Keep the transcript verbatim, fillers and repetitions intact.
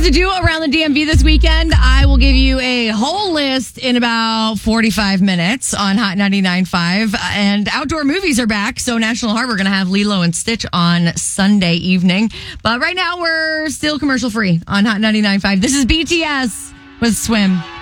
to do around the D M V this weekend. I will give you a whole list in about forty-five minutes on Hot ninety-nine point five. And outdoor movies are back. So National Harbor going to have Lilo and Stitch on Sunday evening. But right now we're still commercial free on Hot ninety-nine point five. This is B T S with Swim.